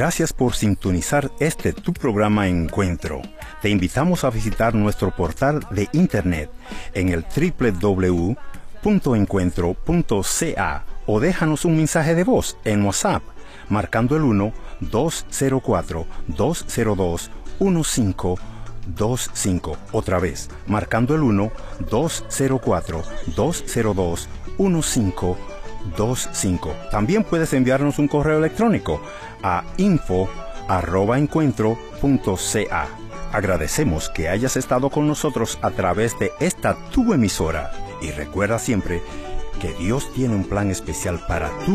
Gracias por sintonizar tu programa Encuentro. Te invitamos a visitar nuestro portal de internet en el www.encuentro.ca o déjanos un mensaje de voz en WhatsApp marcando el 1-204-202-1525. Otra vez, marcando el 1-204-202-1525. También puedes enviarnos un correo electrónico a info@encuentro.ca. Agradecemos que hayas estado con nosotros a través de esta tu emisora y recuerda siempre que Dios tiene un plan especial para tu